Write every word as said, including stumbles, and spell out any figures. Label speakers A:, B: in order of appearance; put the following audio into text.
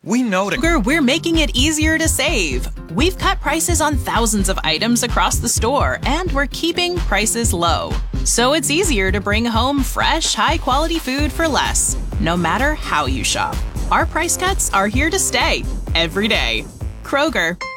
A: We know that
B: Kroger, we're making it easier to save. We've cut prices on thousands of items across the store, and we're keeping prices low. So it's easier to bring home fresh, high-quality food for less, no matter how you shop. Our price cuts are here to stay, every day. Kroger,